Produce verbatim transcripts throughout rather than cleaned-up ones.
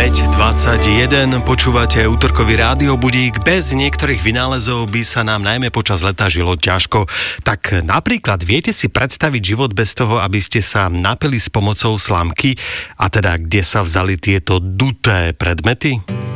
päť dvadsaťjeden, počúvate útorkový rádiobudík. Bez niektorých vynálezov by sa nám najmä počas leta žilo ťažko. Tak napríklad viete si predstaviť život bez toho, aby ste sa napili s pomocou slamky? A teda, kde sa vzali tieto duté predmety?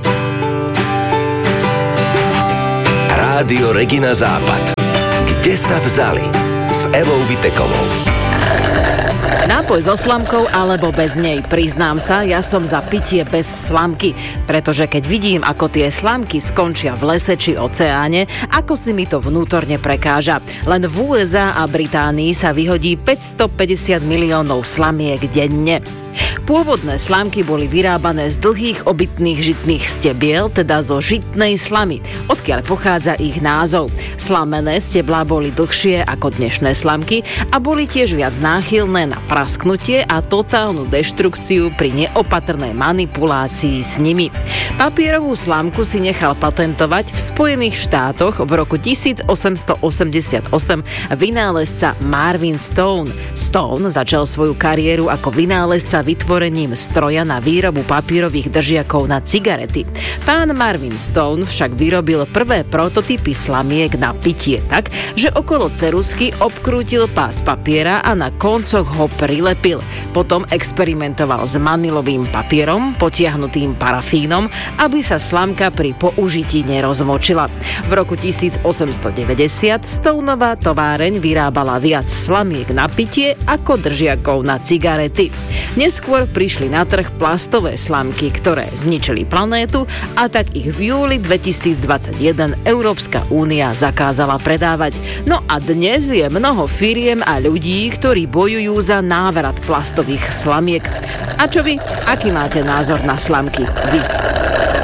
Rádio Regina Západ. Kde sa vzali? S Evou Vitekovou. Nápoj so slamkou alebo bez nej. Priznám sa, ja som za pitie bez slamky, pretože keď vidím, ako tie slamky skončia v lese či oceáne, ako si mi to vnútorne prekáža. Len v ú es á a Británii sa vyhodí päťstopäťdesiat miliónov slamiek denne. Pôvodné slamky boli vyrábané z dlhých obytných žitných stebiel, teda zo žitnej slamy, odkiaľ pochádza ich názov. Slamené steblá boli dlhšie ako dnešné slamky a boli tiež viac náchylné na prasknutie a totálnu deštrukciu pri neopatrnej manipulácii s nimi. Papierovú slamku si nechal patentovať v Spojených štátoch v roku tisícosemstoosemdesiatosem vynálezca Marvin Stone. Stone začal svoju kariéru ako vynálezca vytvorením stroja na výrobu papierových držiakov na cigarety. Pán Marvin Stone však vyrobil prvé prototypy slamiek na pitie tak, že okolo ceruzky obkrútil pás papiera a na koncoch ho prilepil. Potom experimentoval s manilovým papierom, potiahnutým parafínom, aby sa slamka pri použití nerozmočila. V roku tisícosemstodeväťdesiat Stoneová továreň vyrábala viac slamiek na pitie ako držiakov na cigarety. Neskôr prišli na trh plastové slamky, ktoré zničili planétu, a tak ich v júli dvetisícdvadsaťjeden Európska únia zakázala predávať. No a dnes je mnoho firiem a ľudí, ktorí bojujú za návrat plastových slamiek. A čo vy? Aký máte názor na slamky? Vy?